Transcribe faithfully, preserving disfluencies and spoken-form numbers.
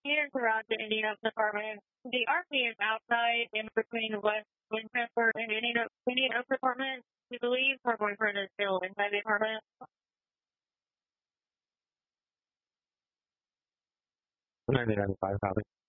Here around the Indianapolis apartment. The R P is outside in between West Winchester and Indiana- Indianapolis apartment. We believe her boyfriend is still inside the apartment. ninety-nine, five, copy.